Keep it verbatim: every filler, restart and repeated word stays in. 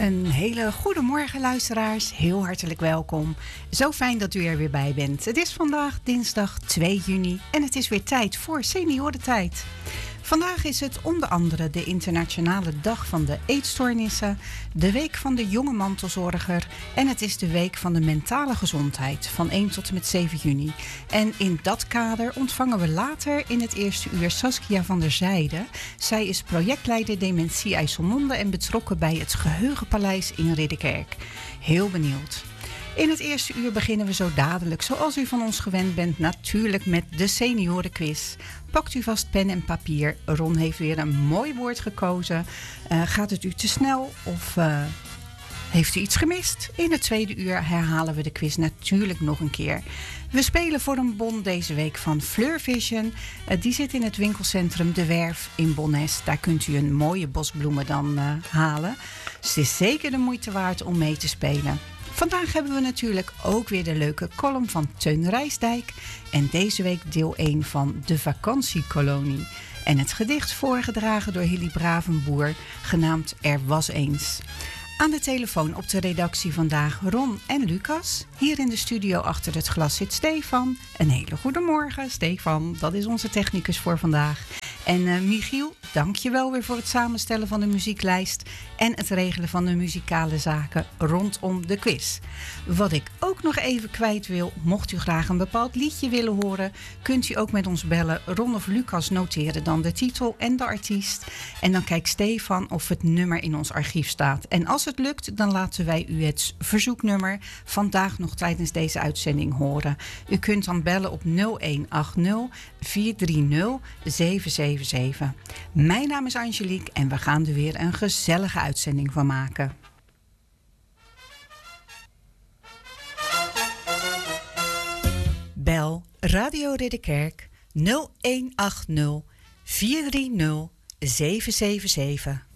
Een hele goede morgen, luisteraars. Heel hartelijk welkom. Zo fijn dat u er weer bij bent. Het is vandaag dinsdag twee juni en het is weer tijd voor Seniorentijd. Vandaag is het onder andere de internationale dag van de eetstoornissen, de week van de jonge mantelzorger en het is de week van de mentale gezondheid van één tot en met zeven juni. En in dat kader ontvangen we later in het eerste uur Saskia van der Zijde. Zij is projectleider Dementie IJsselmonde en betrokken bij het Geheugenpaleis in Ridderkerk. Heel benieuwd. In het eerste uur beginnen we zo dadelijk, zoals u van ons gewend bent, natuurlijk met de seniorenquiz. Pakt u vast pen en papier. Ron heeft weer een mooi woord gekozen. Uh, gaat het u te snel of uh, heeft u iets gemist? In het tweede uur herhalen we de quiz natuurlijk nog een keer. We spelen voor een bon deze week van Fleur Vision. Uh, die zit in het winkelcentrum De Werf in Bonnes. Daar kunt u een mooie bosbloemen dan uh, halen. Dus het is zeker de moeite waard om mee te spelen. Vandaag hebben we natuurlijk ook weer de leuke column van Teun Rijsdijk. En deze week deel één van De Vakantiekolonie. En het gedicht voorgedragen door Hilly Bravenboer, genaamd Er was eens. Aan de telefoon op de redactie vandaag Ron en Lucas. Hier in de studio achter het glas zit Stefan. Een hele goede morgen, Stefan. Dat is onze technicus voor vandaag. En uh, Michiel, dank je wel weer voor het samenstellen van de muzieklijst en het regelen van de muzikale zaken rondom de quiz. Wat ik ook nog even kwijt wil, mocht u graag een bepaald liedje willen horen, kunt u ook met ons bellen. Ron of Lucas noteren dan de titel en de artiest. En dan kijkt Stefan of het nummer in ons archief staat. En als het lukt, dan laten wij u het verzoeknummer vandaag nog tijdens deze uitzending horen. U kunt dan bellen op nul een acht nul vier drie nul zeven zeven zeven. Mijn naam is Angelique en we gaan er weer een gezellige uitzending van maken. Bel Radio Ridderkerk nul een acht nul vier drie nul zeven zeven zeven.